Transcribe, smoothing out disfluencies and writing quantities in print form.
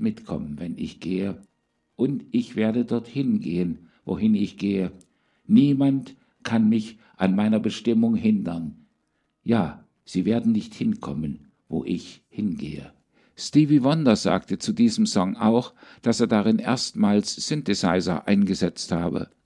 mitkommen, wenn ich gehe, und ich werde dorthin gehen, wohin ich gehe. Niemand kann mich an meiner Bestimmung hindern. Ja, sie werden nicht hinkommen, wo ich hingehe. Stevie Wonder sagte zu diesem Song auch, dass er darin erstmals Synthesizer eingesetzt habe.